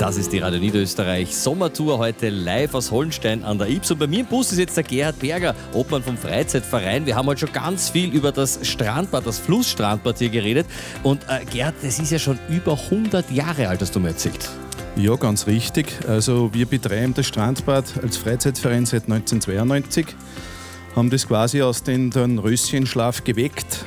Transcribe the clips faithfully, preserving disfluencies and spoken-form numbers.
Das ist die Radio Niederösterreich Sommertour, heute live aus Hollenstein an der Ybbs. Und bei mir im Bus ist jetzt der Gerhard Berger, Obmann vom Freizeitverein. Wir haben heute schon ganz viel über das Strandbad, das Flussstrandbad hier geredet. Und äh, Gerhard, das ist ja schon über hundert Jahre alt, hast du mir erzählt. Ja, ganz richtig. Also wir betreiben das Strandbad als Freizeitverein seit neunzehnhundertzweiundneunzig, haben das quasi aus dem Röschenschlaf geweckt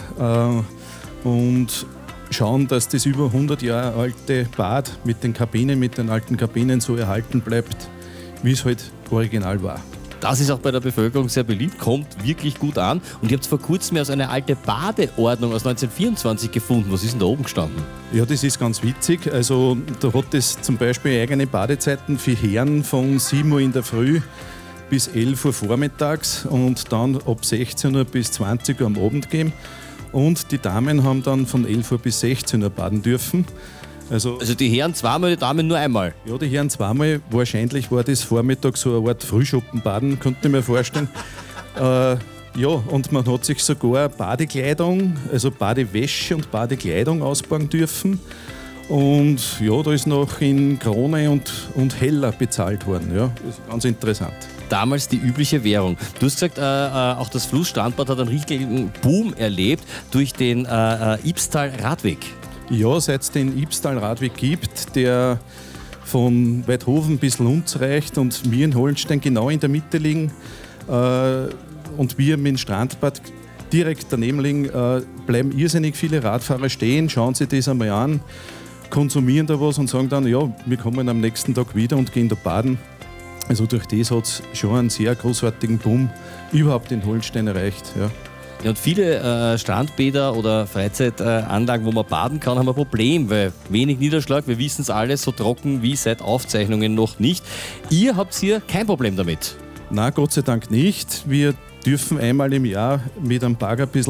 äh, und schauen, dass das über hundert Jahre alte Bad mit den Kabinen, mit den alten Kabinen so erhalten bleibt, wie es halt original war. Das ist auch bei der Bevölkerung sehr beliebt, kommt wirklich gut an. Und ihr habt vor kurzem erst eine alte Badeordnung aus neunzehnhundertvierundzwanzig gefunden. Was ist denn da oben gestanden? Ja, das ist ganz witzig. Also da hat es zum Beispiel eigene Badezeiten für Herren von sieben Uhr in der Früh bis elf Uhr vormittags und dann ab sechzehn Uhr bis zwanzig Uhr am Abend gegeben. Und die Damen haben dann von elf Uhr bis sechzehn Uhr baden dürfen. Also, also die Herren zweimal, die Damen nur einmal? Ja, die Herren zweimal. Wahrscheinlich war das Vormittag so eine Art Frühschuppenbaden, könnte ich mir vorstellen. äh, ja, und man hat sich sogar Badekleidung, also Badewäsche und Badekleidung ausbauen dürfen. Und ja, da ist noch in Krone und, und Heller bezahlt worden. Ja, das ist ganz interessant. Damals die übliche Währung. Du hast gesagt, äh, äh, auch das Flussstrandbad hat einen richtigen Boom erlebt durch den äh, äh, Ybbstal-Radweg. Ja, seit es den Ybbstal-Radweg gibt, der von Weidhofen bis Lunz reicht und wir in Hollenstein genau in der Mitte liegen äh, und wir mit dem Strandbad direkt daneben liegen, äh, bleiben irrsinnig viele Radfahrer stehen, schauen sich das einmal an, konsumieren da was und sagen dann, ja, wir kommen am nächsten Tag wieder und gehen da baden. Also durch das hat es schon einen sehr großartigen Boom überhaupt in Hollenstein erreicht. Ja. Ja, und viele äh, Strandbäder oder Freizeitanlagen, wo man baden kann, haben ein Problem, weil wenig Niederschlag, wir wissen es alle, so trocken wie seit Aufzeichnungen noch nicht. Ihr habt hier kein Problem damit? Nein, Gott sei Dank nicht. Wir dürfen einmal im Jahr mit einem Bagger ein bisschen